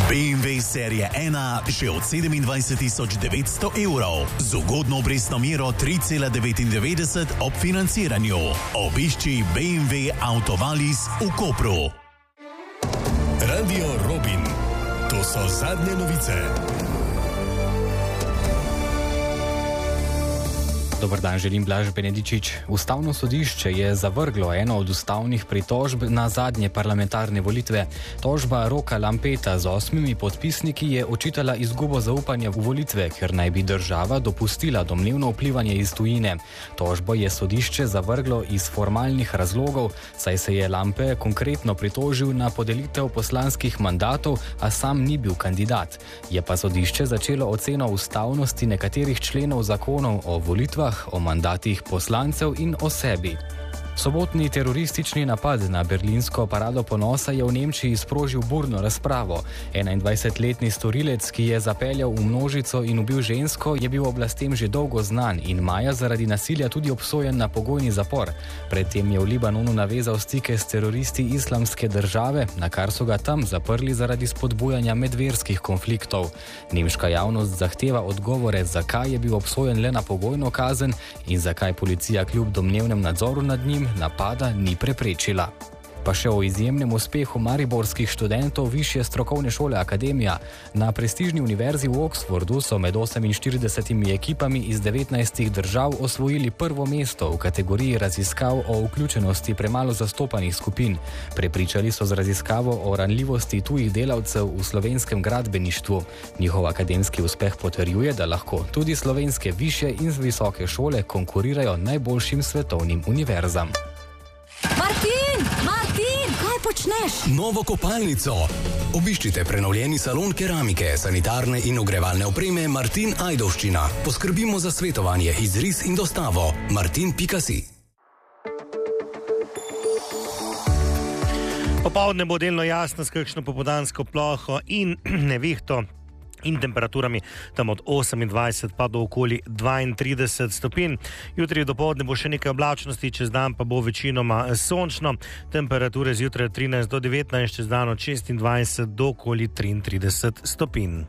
BMW serije 1 že od 27.900 evrov z ugodno obrestno mero 3,99 ob financiranju. Obišči BMW Autovalis v Kopru. Radio Robin. To so zadnje novice. Dobar dan, želim Blaž Benedičič. Ustavno sodišče je zavrglo eno od ustavnih pritožb na zadnje parlamentarne volitve. Tožba Roka Lampeta z 8 podpisniki je očitala izgubo zaupanja v volitve, ker naj bi država dopustila domnevno vplivanje iz tujine. Tožbo je sodišče zavrglo iz formalnih razlogov, saj se je Lampe konkretno pritožil na podelitev poslanskih mandatov, a sam ni bil kandidat. Je pa sodišče začelo oceno ustavnosti nekaterih členov zakonov o volitvah, o mandatih poslancev in o sebi. Sobotni teroristični napad na berlinsko parado ponosa je v Nemčiji sprožil burno razpravo. 21-letni storilec, ki je zapeljal v množico in ubil žensko, je bil oblastem že dolgo znan in maja zaradi nasilja tudi obsojen na pogojni zapor. Predtem je v Libanonu navezal stike s teroristi Islamske države, na kar so ga tam zaprli zaradi spodbujanja medverskih konfliktov. Nemška javnost zahteva odgovore, zakaj je bil obsojen le na pogojno kazen in zakaj policija kljub domnevnem nadzoru nad njim napada ni preprečila. Pa še o izjemnem uspehu mariborskih študentov Višje strokovne šole Akademija. Na prestižni univerzi v Oxfordu so med 48 ekipami iz 19 držav osvojili prvo mesto v kategoriji raziskav o vključenosti premalo zastopanih skupin. Prepričali so z raziskavo o ranljivosti tujih delavcev v slovenskem gradbeništvu. Njihov akademski uspeh potrjuje, da lahko tudi slovenske višje in visoke šole konkurirajo najboljšim svetovnim univerzam. Martin, kaj počneš? Novo kopalnico. Obiščite prenovljeni salon keramike, sanitarne in ogrevalne opreme Martin Ajdovščina. Poskrbimo za svetovanje, izris in dostavo. Martin.si. Popoldne bo delno jasno s kakšno popoldansko ploho in nevihto in temperaturami tam od 28 pa do okoli 32 stopinj. Jutri dopoldne bo še nekaj oblačnosti, čez dan pa bo večinoma sončno. Temperature zjutraj 13 do 19, čez dan od 26 do okoli 33 stopinj.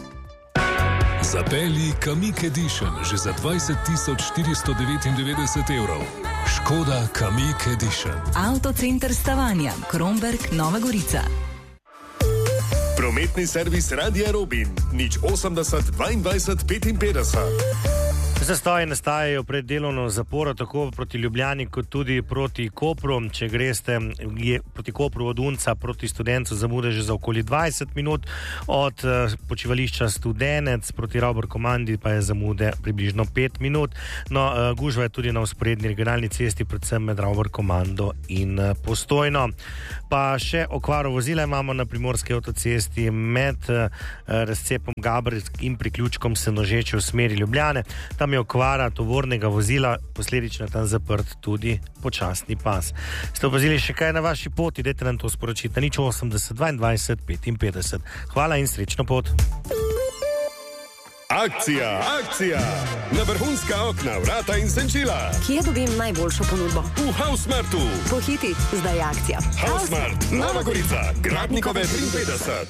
Zapelji Kamiq Edition že za 20.499 evrov. Škoda Kamiq Edition. Avtocenter Stavanja, Kromberk, Nova Gorica. Prometni servis Radia Robin. 080 22 55. Zastoji nastajajo pred delovno zaporo tako proti Ljubljani kot tudi proti Kopru. Če greste proti Kopru od Unca proti Studencu, zamude že za okoli 20 minut, od počivališča Studenec proti Ravbor-Komandi pa je zamude približno 5 minut. No, gužva je tudi na vzporedni regionalni cesti, predvsem med Ravbor-Komando in Postojno. Pa še okvaro vozila imamo na primorski avtocesti med razcepom Gabrec in priključkom Senožeče v smeri Ljubljane. Tam je okvara tovornega vozila, posledično tam zaprt tudi počasni pas. Ste opazili še kaj na vaši poti? Dajte nam to sporočiti na 080 22 55. Hvala in srečno pot. Akcija! Na vrhunska okna, vrata in senčila. Kje dobim najboljšo ponudbo? V Hausmartu. Pohiti, zdaj je akcija. Hausmart, Nova Gorica, Gradnikove 53.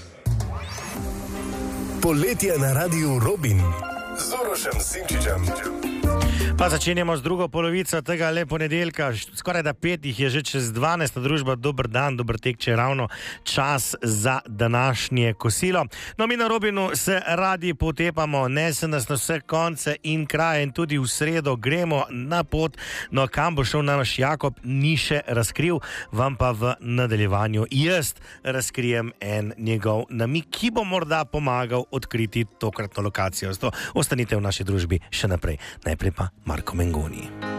Poletje na Radiu Robin. Z Urošem Simčičem. Pa začenjamo z drugo polovico tega ponedeljka, skoraj da 5 jih je že čez 12. družba. Dober dan, dober tek, če je ravno čas za današnje kosilo. No, mi na Robinu se radi potepamo, nese nas na vse konce in kraje in tudi v sredo gremo na pot. No, kam bo šel naš Jakob, ni še razkril, vam pa v nadaljevanju jaz razkrijem en njegov namig, ki bo morda pomagal odkriti tokratno lokacijo. Zato ostanite v naši družbi še naprej. Najprej pa Marko Mengoni.